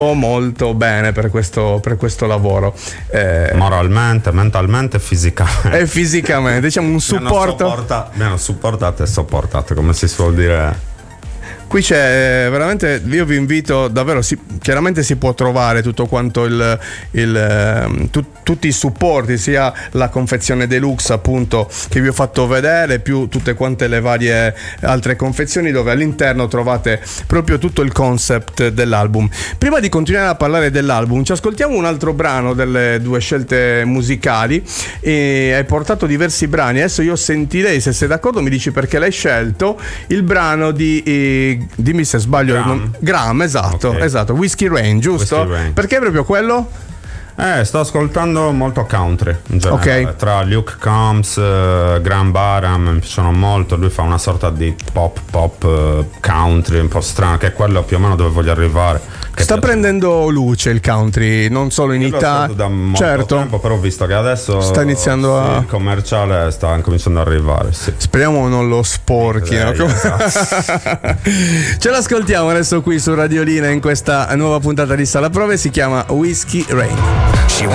molto bene per questo lavoro, moralmente, mentalmente e fisicamente. e fisicamente, diciamo un supporto. Mi hanno supportato e sopportato, come si suol dire. Qui c'è veramente, io vi invito davvero, chiaramente si può trovare tutto quanto tutti i supporti, sia la confezione deluxe appunto che vi ho fatto vedere, più tutte quante le varie altre confezioni, dove all'interno trovate proprio tutto il concept dell'album. Prima di continuare a parlare dell'album, ci ascoltiamo un altro brano delle due scelte musicali, e hai portato diversi brani. Adesso io sentirei, se sei d'accordo mi dici perché l'hai scelto, il brano di dimmi se sbaglio. Graham, esatto, okay. Esatto, Whiskey Rain, giusto? Whiskey Rain. Perché proprio quello? Sto ascoltando molto country in generale, Ok. Tra Luke Combs, Graham Barham, mi piacciono molto. Lui fa una sorta di pop country un po' strano, che è quello più o meno dove voglio arrivare. Sta prendendo luce il country, non solo in Italia. Da molto certo tempo, però ho visto che adesso sta iniziando il commerciale sta cominciando ad arrivare, sì. Speriamo non lo sporchino. Esatto. Ce l'ascoltiamo adesso qui su Radiolina in questa nuova puntata di Sala Prove, si chiama Whiskey Rain.